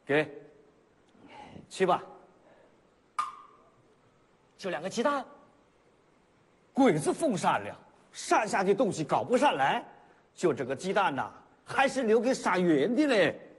给，去吧。就2个鸡蛋，鬼子奉善良，善下的东西搞不上来，就这个鸡蛋呐，还是留给傻元的嘞。